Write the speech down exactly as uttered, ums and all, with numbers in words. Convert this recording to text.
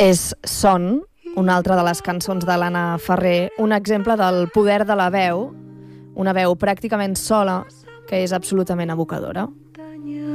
És Son, una altra de les cançons de l'Anna Ferrer, un exemple del poder de la veu, una veu pràcticament sola, que és absolutament evocadora.